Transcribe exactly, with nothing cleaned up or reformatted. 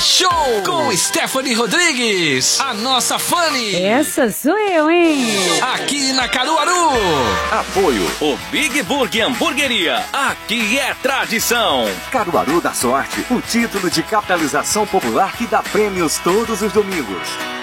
Show com Stephanie Rodrigues, a nossa Fanny. Essa sou eu, hein? Aqui na Caruaru. Apoio o Big Burger Hamburgueria. Aqui é tradição. Caruaru da Sorte, o título de capitalização popular que dá prêmios todos os domingos.